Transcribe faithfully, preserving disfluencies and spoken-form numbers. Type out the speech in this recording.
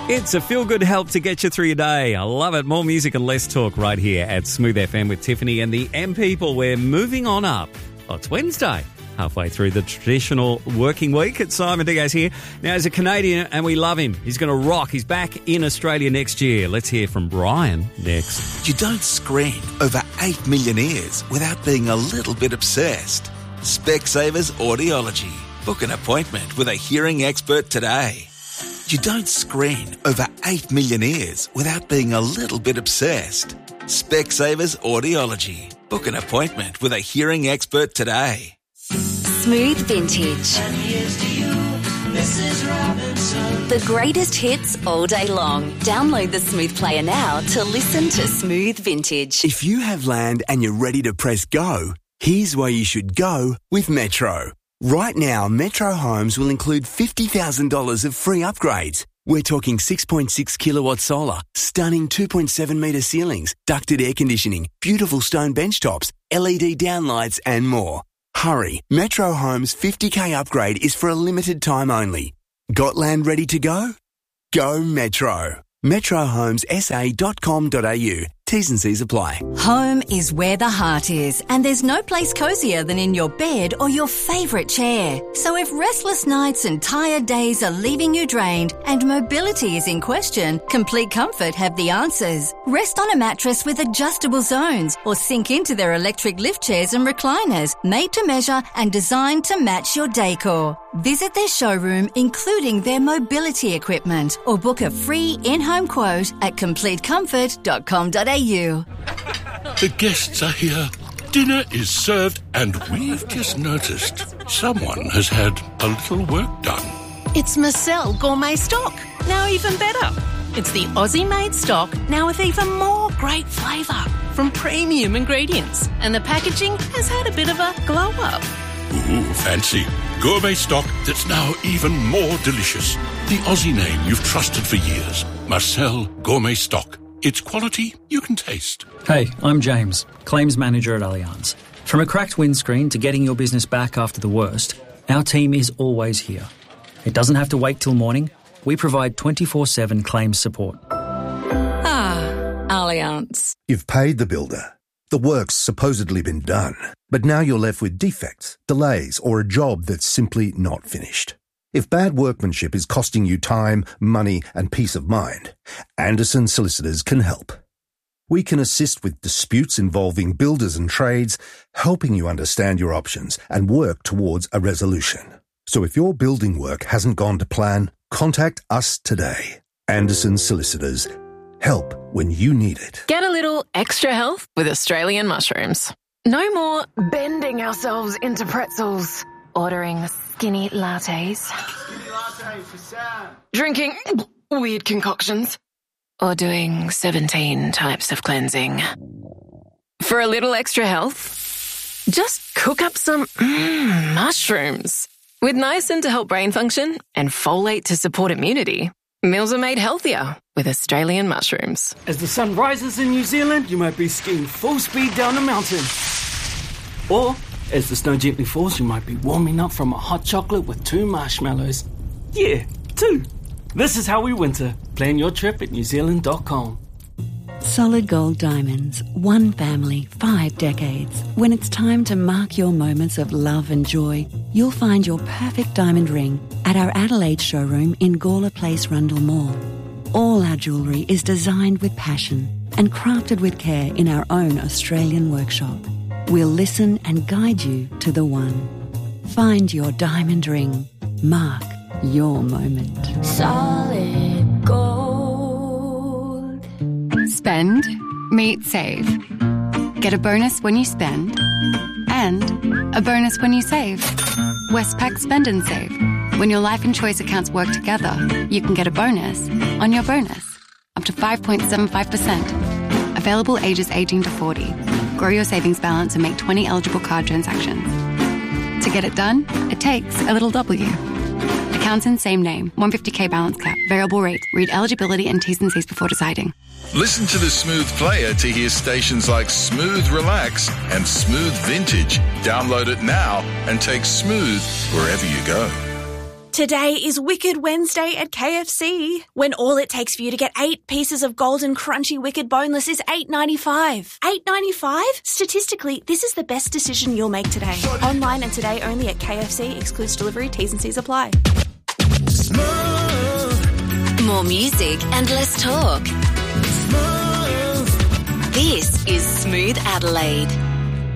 It's a feel-good help to get you through your day. I love it. More music and less talk right here at Smooth F M with Tiffany and the M People. We're moving on up. Oh, it's Wednesday, halfway through the traditional working week. It's Simon Diaz here. Now, he's a Canadian and we love him. He's going to rock. He's back in Australia next year. Let's hear from Brian next. You don't screen over eight million ears without being a little bit obsessed. Specsavers Audiology. Book an appointment with a hearing expert today. You don't screen over eight million ears without being a little bit obsessed. Specsavers Audiology. Book an appointment with a hearing expert today. Smooth Vintage. And here's to you, Missus Robinson. The greatest hits all day long. Download the Smooth Player now to listen to Smooth Vintage. If you have land and you're ready to press go, here's where you should go with Metro. Right now, Metro Homes will include fifty thousand dollars of free upgrades. We're talking six point six kilowatt solar, stunning two point seven metre ceilings, ducted air conditioning, beautiful stone bench tops, L E D downlights and more. Hurry, Metro Homes fifty K upgrade is for a limited time only. Got land ready to go? Go Metro. metro homes s a dot com dot a u. T's and C's apply. Home is where the heart is, and there's no place cozier than in your bed or your favourite chair. So if restless nights and tired days are leaving you drained and mobility is in question, Complete Comfort have the answers. Rest on a mattress with adjustable zones or sink into their electric lift chairs and recliners, made to measure and designed to match your decor. Visit their showroom, including their mobility equipment, or book a free in-home quote at complete comfort dot com dot a u. The guests are here. Dinner is served, and we've just noticed someone has had a little work done. It's Marcel Gourmet Stock, now even better. It's the Aussie-made stock, now with even more great flavour from premium ingredients. And the packaging has had a bit of a glow-up. Ooh, fancy. Gourmet stock that's now even more delicious. The Aussie name you've trusted for years. Marcel Gourmet Stock. It's quality you can taste. Hey, I'm James, Claims Manager at Allianz. From a cracked windscreen to getting your business back after the worst, our team is always here. It doesn't have to wait till morning. We provide twenty-four seven claims support. Ah, Allianz. You've paid the builder. The work's supposedly been done, but now you're left with defects, delays, or a job that's simply not finished. If bad workmanship is costing you time, money, and peace of mind, Anderson Solicitors can help. We can assist with disputes involving builders and trades, helping you understand your options and work towards a resolution. So if your building work hasn't gone to plan, contact us today. Anderson Solicitors. Help when you need it. Get a little extra health with Australian mushrooms. No more bending ourselves into pretzels, ordering skinny lattes, skinny latte for Sam. Drinking weird concoctions, or doing seventeen types of cleansing. For a little extra health, just cook up some mm, mushrooms. With niacin to help brain function and folate to support immunity, meals are made healthier with Australian mushrooms. As the sun rises in New Zealand, you might be skiing full speed down a mountain. Or, as the snow gently falls, you might be warming up from a hot chocolate with two marshmallows. Yeah, two. This is how we winter. Plan your trip at new zealand dot com. Solid Gold Diamonds. One family, five decades. When it's time to mark your moments of love and joy, you'll find your perfect diamond ring at our Adelaide showroom in Gawler Place, Rundle Mall. All our jewellery is designed with passion and crafted with care in our own Australian workshop. We'll listen and guide you to the one. Find your diamond ring. Mark your moment. Solid Gold. Spend, meet, save. Get a bonus when you spend and a bonus when you save. Westpac Spend and Save. When your life and choice accounts work together, you can get a bonus on your bonus, up to five point seven five percent. Available ages eighteen to forty. Grow your savings balance and make twenty eligible card transactions. To get it done, it takes a little W. Accounts in same name, one hundred fifty K balance cap, variable rates. Read eligibility and T's and C's before deciding. Listen to the Smooth Player to hear stations like Smooth Relax and Smooth Vintage. Download it now and take Smooth wherever you go. Today is Wicked Wednesday at K F C, when all it takes for you to get eight pieces of golden crunchy Wicked boneless is eight ninety-five. eight ninety-five? Statistically, this is the best decision you'll make today. Online and today only at K F C. Excludes delivery. T's and C's apply. More music and less talk. This is Smooth Adelaide.